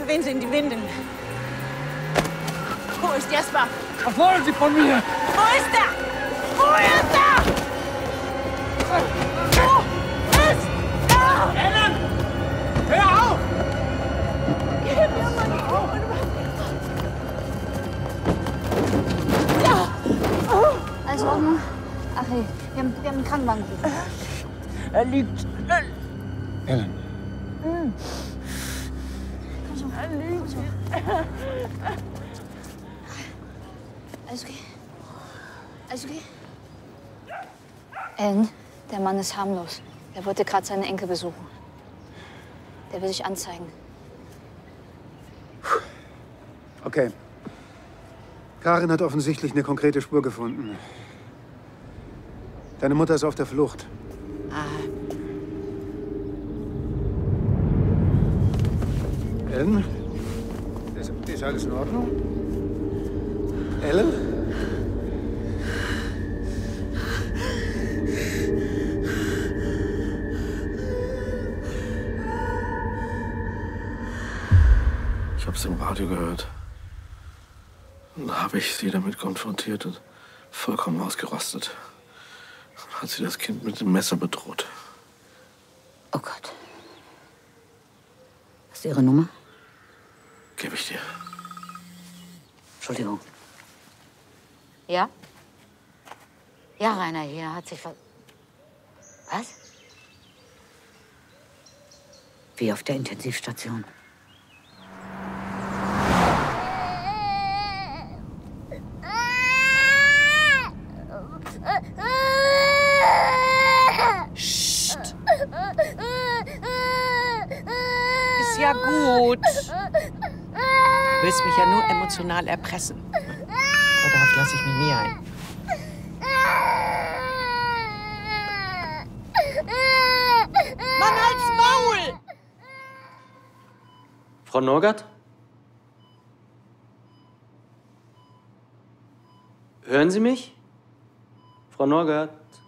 Für wen sind die Windeln? Wo ist Jesper? Was wollen Sie von mir? Wo ist er? Wo ist er? Wo ist er? Ellen! Hör auf! Gib mir mal die Ohren. Ja! Alles in Ordnung? Ach hey, wir haben einen Krankenwagen hier. Er liegt. Ellen. Komm schon. Er liegt. Alles okay? Alles okay? Ellen, der Mann ist harmlos. Der wollte gerade seine Enkel besuchen. Der will sich anzeigen. Okay. Karin hat offensichtlich eine konkrete Spur gefunden. Deine Mutter ist auf der Flucht. Ellen? Ist alles in Ordnung? Ellen? Ich hab's im Radio gehört. Und da habe ich sie damit konfrontiert und vollkommen ausgerastet. Dann hat sie das Kind mit dem Messer bedroht. Oh Gott. Hast du ihre Nummer? Gebe ich dir. Entschuldigung. Ja? Ja, Rainer, hier hat sich was... Was? Wie auf der Intensivstation. Psst. Ist ja gut. Du willst mich ja nur emotional erpressen. Aber darauf lasse ich mich nie ein. Mann, halt's Maul! Frau Norgard? Hören Sie mich? Frau Norgard?